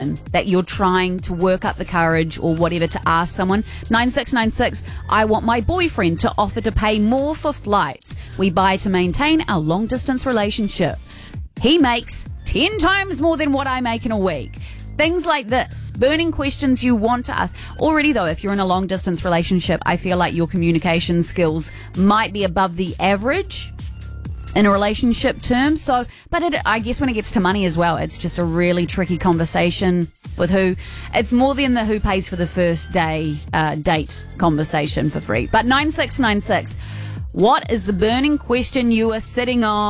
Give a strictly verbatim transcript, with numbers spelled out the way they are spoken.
question that you're trying to work up the courage or whatever to ask someone. nine six nine six, I want my boyfriend to offer to pay more for flights we buy to maintain our long distance relationship. He makes ten times more than what I make in a week. Things like this, burning questions you want to ask. Already though, if you're in a long distance relationship, I feel like your communication skills might be above the average in a relationship term. So, but it, I guess when it gets to money as well, it's just a really tricky conversation with who. It's more than the who pays for the first day uh, date conversation for free. But nine six nine six, what is the burning question you are sitting on?